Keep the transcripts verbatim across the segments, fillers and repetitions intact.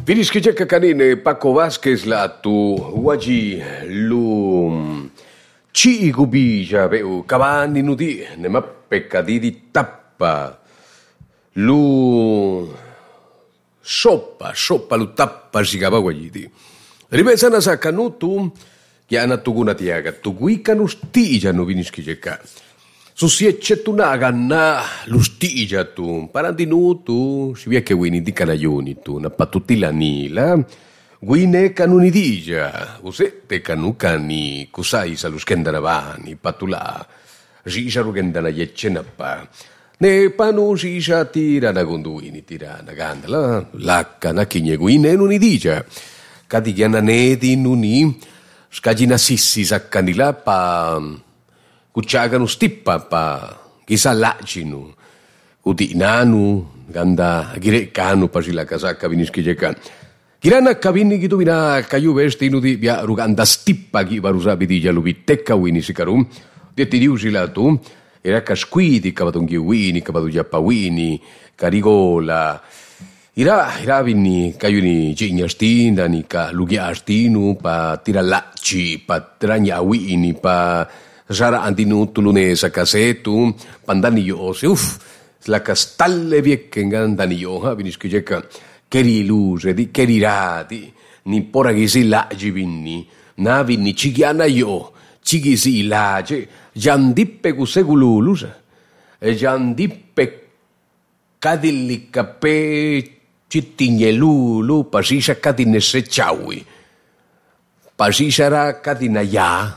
Viniskijeka kanine Paco Vázquez la tu waji lu chi gubija veu cavani nudi ne mappecadi di tappa lu soppa soppa lu tappa sigaba wajidi ribesana sakanutu kiana tuguna tiaga tuguika nustija no viniskijeka Susiece tu nagana lustija tu parandinu tu si via che wini di canaioni tu na patutila nila guine canunidija use te canukani kusai saluskendaravani patula jija rugendana yechenapa ne panu jija tirana gonduini tirana gandala lakana kinye guine nunidija kadigiana nedi nuni skajina sissi sakkanila pa kucagano stippa pa chissà lacinu utinanu ganda girecanu pasila casacca viniskijeka kirana kabini gitu bina kayu vestinu di bia ruganda stippa gi barusabi di jalubiteka wini sikarum detti diusila tu era casquidi cavadongi wini cavadu japawini carigola ira ira vini kayuni cignastinda ni ka lugiastinu pa tiralacci pa tragna wini pa Sara andinu tulunesa casetu pandanio se uff la castalle viekken danio ha viniskijeka keri luse di keri radi ni poragisi laji vinni na vinni cigiana io cigisi laje jandippe kusegululus e jandippe kadillikape cittignelulu pasisa kadinesse ciaui pasisara kadinaya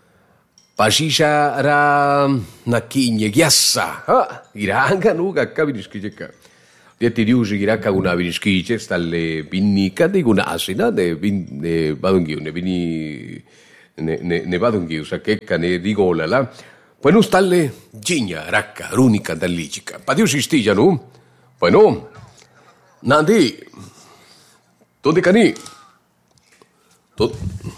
Pasisha ra nakinye giassa. Ah, iranga nuga kabiniskijeka. Dieti diusi giraka una viniskije stalle binnika di una asina de bin ne badungiu ne bini ne ne ne badungiu sa che cane di gola la. Poi non stalle gigna racca runica dalligica. Pa diusi stija nu. Poi no. Nandi. Dove cani? Tot.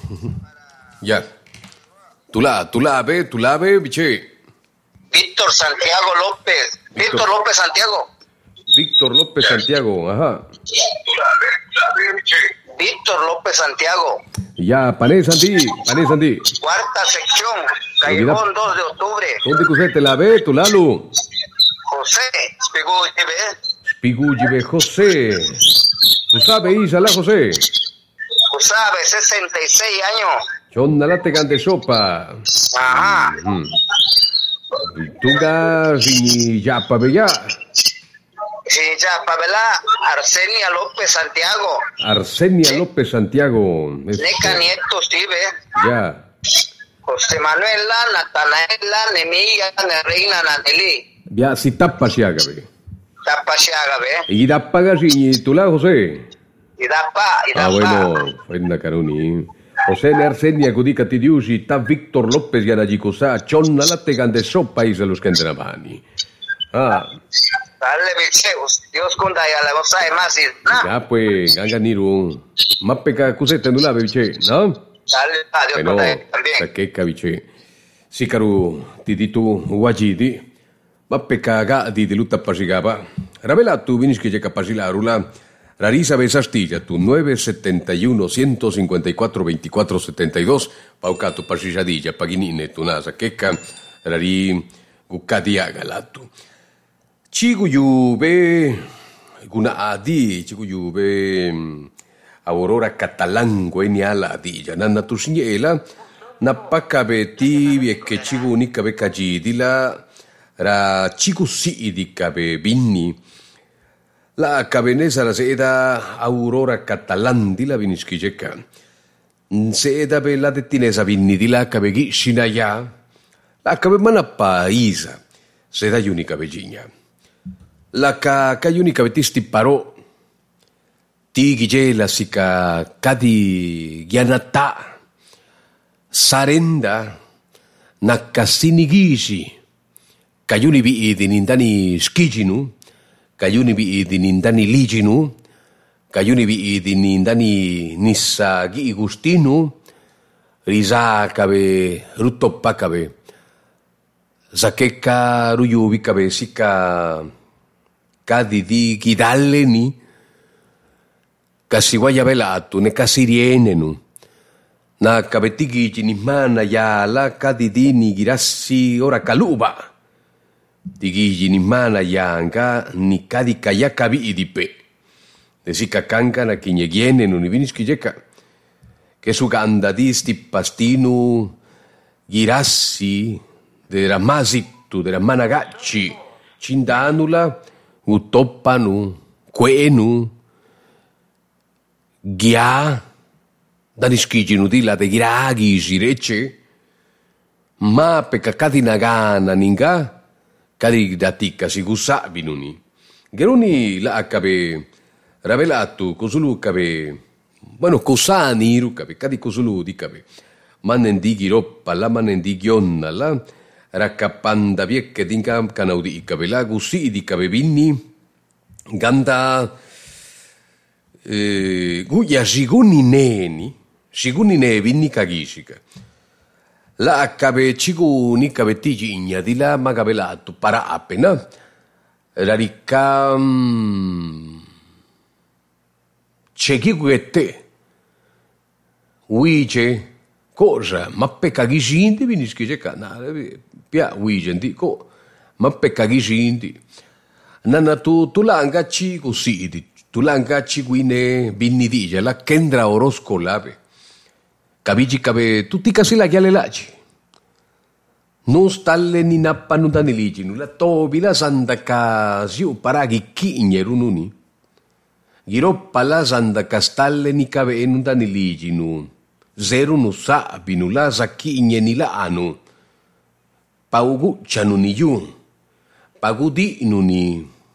Ya. Tu la, tu la ve, tu la ve, biche. Víctor Santiago López. Víctor, Víctor López Santiago. Víctor López Santiago, ajá. Tu la ve, tu la ve, biche. Víctor López Santiago. Ya, pané Santi, pané Santi. Cuarta sección, Callejón dos de octubre. ¿Dónde que usted te la ve, tu Lalu? José, Spigullibe. Spigullibe, José. ¿Tú sabes, Isala, José? Tú sabes, sesenta y seis años. Chonnalate gante sopa. Ajá. Mm. Tunga sini japa bella. Sini japa bella. Arsenia López Santiago. Arsenia López Santiago. Neca Nieto Steve. Ya. José Manuela, Natanaela, Nemilla, Nereina, Naneli. Ya si tappa si agabe. Tappa si agabe. Y dappa gasini tula José. Y dappa, y dappa. Ah bueno, fenda caroni. José Arsenia Gudica Tidiusi, ta Víctor López Yanagikosa, Chonna Latte Gande Sopa y se los Kendramani. Ah. Dale, bicheus, Dios conda ya la cosa de más. Ya pues, ganganiru. Mappeca cosetta non lave, biche, no? Dale, adiós, bueno, también. Sakeka, biche. Sikaru, tiditu, wajidi. Mappeca ga di de lutta pasigaba. Ravela tu viniski je capasilarula. Rarisa Besastilla, tu nueve setenta y uno, ciento cincuenta y cuatro, veinticuatro setenta y dos, Paucato Pasilladilla, Paginine, Tunasa, Queca, Rari, Gucadiaga, Latu. Chiguyube, Guna Adi, Chiguyube, Aurora Catalán, Gueniala Adilla, Nana Tusiñela, Napacabeti, Vieque Chigunica Becagidila, Ra Chigusidica Bebini, La cabenesa la seda Aurora Catalán di la viniskijeka. Seda be la dettinesa vinni di la cabeghi shinaya. La cabemana paisa. Seda unica vegigna. La ca ca unica vetisti parò. Ti gigela sica cadi gianata. Sarenda. Nakasini gisi. Cayuni vi di nindani skiginu. Kayuni bi di nindani liginu, kayuni bi di nindani nissa gi gustinu, risa kabe rutoppa kabe, zakeka ruyubi kabe sika kadi di gidalleni, kasi waya velatu ne kasi rienenu. Na kabetiki ni mana ya la kadidini girassi ora kaluba. Tigi ni mana ya anga ni kadi kaya kabi idipe. Desi kakanka na kinyegienenu ni viniski jeka. Che su ganda di sti pastinu girassi della masittu della managacci cindanula utoppanu quenu gia danischiginu di la de giraghi girece ma pe cacati nagana ninga cadi datica si gusabinuni geruni la accabe ravelato cosulu cabe bueno cosani rucabe cadi cosulu di cabe mannen di giroppa la mannen di gionna la raccappanda viecche dinga canaudi cabe la gusi di cabe vinni ganda eh, guia siguni neni siguni ne vinni cagisica la cabe ciguni cabe tigigna di la magabelato para appena la ricca mm, c'è chi te uice cosa ma pecca ghisindi vinischi c'è canale pia uicendi co ma pecca ghisindi nana tu tu langacci così tu langacci qui ne binni dice la kendra oroscolave capisci cape tutti casi la chiale laci non stalle ni nappanu da neliginu la tobi la santa casiu paraghi chigneru nuni giroppa la santa castalle ni cavenu da neliginu zero nu sabinu la sacchigne ni la anu pauguccianu ni giù pagudi nuni